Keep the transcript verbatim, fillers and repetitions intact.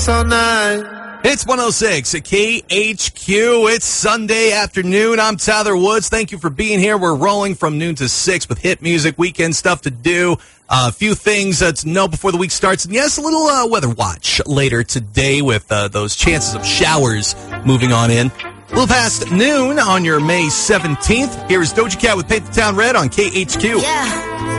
all night. It's one oh six at K H Q. It's Sunday afternoon. I'm Tyler Woods. Thank you for being here. We're rolling from noon to six with hit music, weekend stuff to do, uh, a few things uh, to know before the week starts, and yes, a little uh, weather watch later today with uh, those chances of showers moving on in. A little past noon on your May seventeenth. Here is Doja Cat with Paint the Town Red on K H Q. Yeah.